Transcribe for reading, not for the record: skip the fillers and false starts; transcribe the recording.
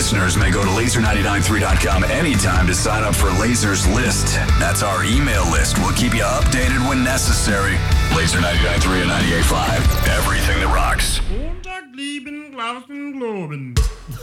listeners may go to laser993.com anytime to sign up for Laser's List. That's our email list. We'll keep you updated when necessary. Laser 99.3 and 98.5. Everything that rocks. Montag, lieben, Glauben, Globen.